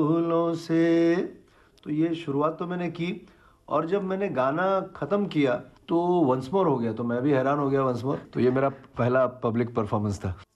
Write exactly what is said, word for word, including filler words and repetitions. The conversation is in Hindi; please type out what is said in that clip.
फूलों से। तो ये शुरुआत तो मैंने की और जब मैंने गाना ख़त्म किया तो वंस मोर हो गया, तो मैं भी हैरान हो गया वंस मोर। तो ये मेरा पहला पब्लिक परफॉर्मेंस था।